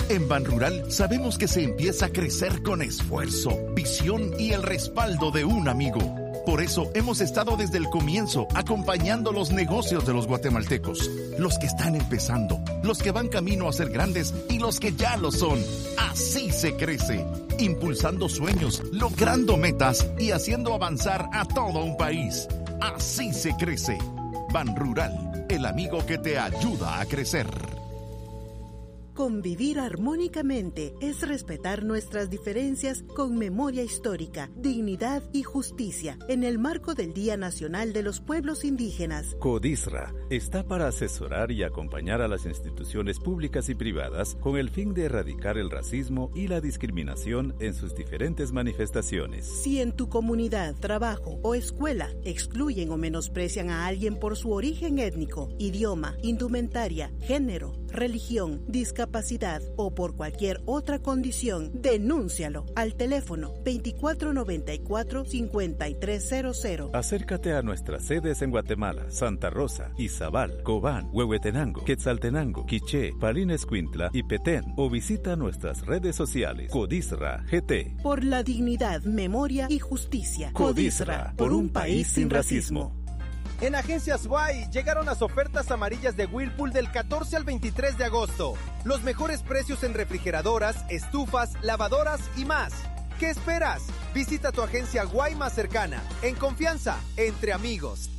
En Banrural sabemos que se empieza a crecer con esfuerzo, visión y el respaldo de un amigo. Por eso hemos estado desde el comienzo acompañando los negocios de los guatemaltecos, los que están empezando, los que van camino a ser grandes y los que ya lo son. Así se crece, impulsando sueños, logrando metas y haciendo avanzar a todo un país. Así se crece. Banrural, el amigo que te ayuda a crecer. Convivir armónicamente es respetar nuestras diferencias con memoria histórica, dignidad y justicia en el marco del Día Nacional de los Pueblos Indígenas. CODISRA está para asesorar y acompañar a las instituciones públicas y privadas con el fin de erradicar el racismo y la discriminación en sus diferentes manifestaciones. Si en tu comunidad, trabajo o escuela excluyen o menosprecian a alguien por su origen étnico, idioma, indumentaria, género, religión, discapacidad o por cualquier otra condición, denúncialo al teléfono 2494-5300. Acércate a nuestras sedes en Guatemala, Santa Rosa, Izabal, Cobán, Huehuetenango, Quetzaltenango, Quiché, Palín-Escuintla y Petén o visita nuestras redes sociales. CODISRA GT. Por la dignidad, memoria y justicia. CODISRA, por un país sin racismo. En Agencias Guay llegaron las ofertas amarillas de Whirlpool del 14 al 23 de agosto. Los mejores precios en refrigeradoras, estufas, lavadoras y más. ¿Qué esperas? Visita tu agencia Guay más cercana. En confianza, entre amigos.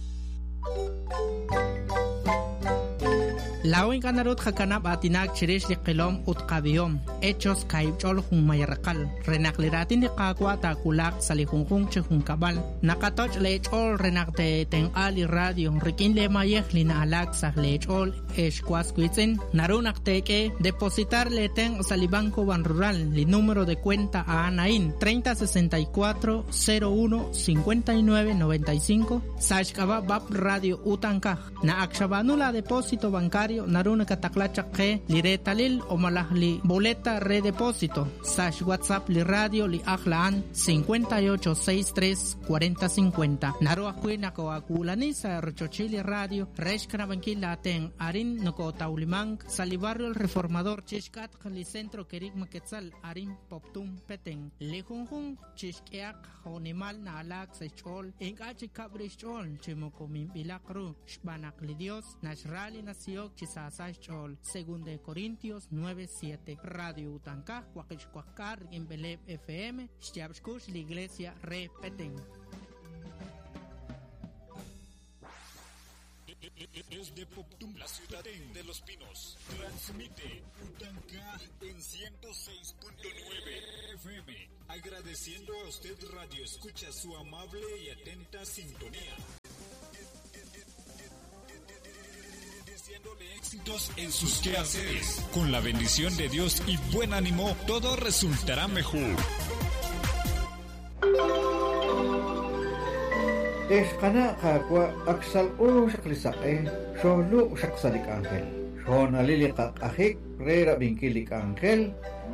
Lawin kanarut hakanap atinak chirish liqilom utqabiyom hechos kaibchol humayarqal renakliratin liqaqwa takulak salihunjun chihun nakatoch lechol renakte tenqali radio rikin lemayej lina alak sah lechol eshkwaskuitzin narunakteke depositar leten salibanco Banrural li número de cuenta a Anaín 3064 01 59 95 sashkaba bab radio utankaj na akshabanula depósito bancario naruna kataklacha que liretalil o malahli boleta redepósito sash WhatsApp li radio li ahlaan 5863 4050 naru akwina ko akulani sa rochochili radio reshkana bankila ten arin noko taulimang salibarrio el reformador chishkat li centro kerik maketzal arin poptum peteng lejunjun chishkeak honimal na alak sechol engachi kabrishol chimokomim bilakru shbanak li Dios nashrali nació Chisasay Chol, según de Corintios 9:7. Radio Utankaj, Huaquishcuacar, en Beleb FM, Xyabshkush, la iglesia repeten. Desde Poptum, la ciudad de Los Pinos, transmite Utankaj en 106.9 FM. Agradeciendo a usted, Radio Escucha, su amable y atenta sintonía. Deseándole éxitos en sus quehaceres. Con la bendición de Dios y buen ánimo, todo resultará mejor. Eskana kakwa aksal shaklisake sholu shaksalik angel shon aliliqa ajik rera binkilik angel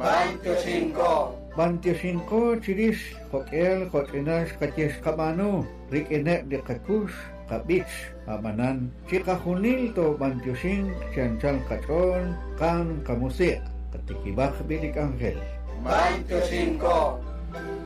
25 chirish hokel hotinash katyesh kamanu rikene de kakush kabich amanan chika hunil to 25 chanchan kachon kan kamusik katikibak bilik angel 25